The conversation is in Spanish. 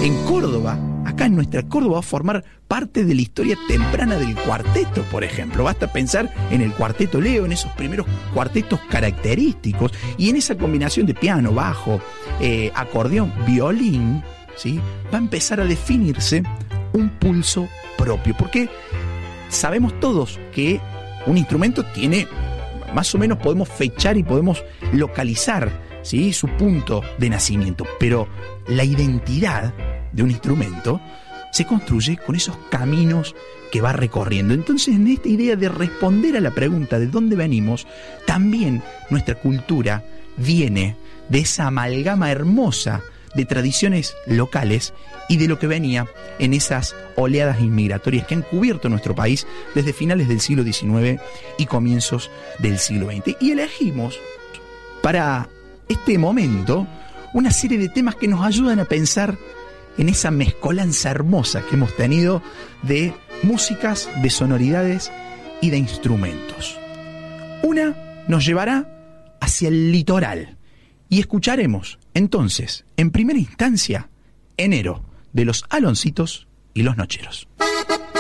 En Córdoba, acá en nuestra Córdoba, va a formar parte de la historia temprana del cuarteto, por ejemplo. Basta pensar en el cuarteto Leo, en esos primeros cuartetos característicos, y en esa combinación de piano, bajo, acordeón, violín, ¿sí? Va a empezar a definirse un pulso propio, porque sabemos todos que un instrumento tiene, más o menos podemos fechar y podemos localizar, ¿sí?, su punto de nacimiento, pero la identidad de un instrumento se construye con esos caminos que va recorriendo. Entonces, en esta idea de responder a la pregunta de dónde venimos, también nuestra cultura viene de esa amalgama hermosa de tradiciones locales y de lo que venía en esas oleadas inmigratorias que han cubierto nuestro país desde finales del siglo XIX y comienzos del siglo XX. Y elegimos para este momento una serie de temas que nos ayudan a pensar en esa mezcolanza hermosa que hemos tenido de músicas, de sonoridades y de instrumentos. Una nos llevará hacia el litoral y escucharemos entonces, en primera instancia, Enero, de los Aloncitos y los Nocheros.